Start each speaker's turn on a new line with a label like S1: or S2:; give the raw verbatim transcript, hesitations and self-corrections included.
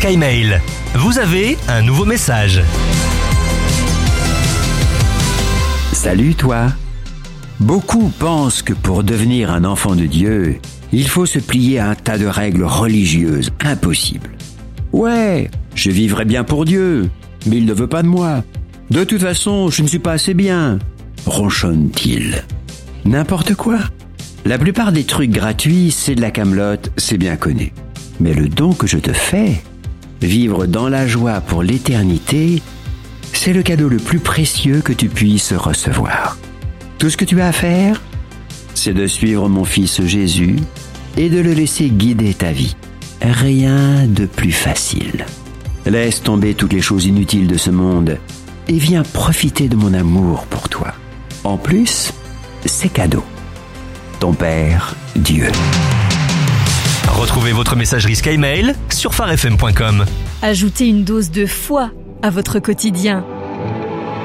S1: SkyMail. Vous avez un nouveau message.
S2: Salut toi. Beaucoup pensent que pour devenir un enfant de Dieu, il faut se plier à un tas de règles religieuses impossibles. Ouais, je vivrai bien pour Dieu, mais il ne veut pas de moi. De toute façon, je ne suis pas assez bien, ronchonne-t-il. N'importe quoi. La plupart des trucs gratuits, c'est de la camelote, c'est bien connu. Mais le don que je te fais, vivre dans la joie pour l'éternité, c'est le cadeau le plus précieux que tu puisses recevoir. Tout ce que tu as à faire, c'est de suivre mon fils Jésus et de le laisser guider ta vie. Rien de plus facile. Laisse tomber toutes les choses inutiles de ce monde et viens profiter de mon amour pour toi. En plus, c'est cadeau. Ton Père, Dieu.
S1: Retrouvez votre messagerie SkyMail sur phare f m point com.
S3: Ajoutez une dose de foi à votre quotidien.